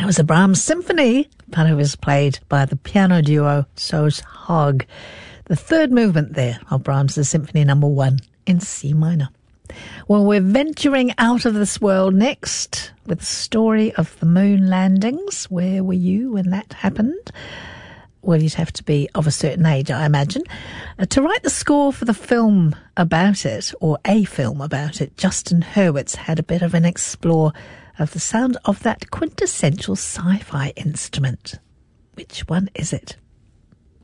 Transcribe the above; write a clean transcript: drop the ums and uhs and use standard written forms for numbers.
That was a Brahms symphony, but it was played by the piano duo Sos Haag. The third movement there of Brahms' Symphony No. 1 in C minor. Well, we're venturing out of this world next with the story of the moon landings. Where were you when that happened? Well, you'd have to be of a certain age, I imagine. To write the score for the film about it, or a film about it, Justin Hurwitz had a bit of an explore of the sound of that quintessential sci-fi instrument. Which one is it?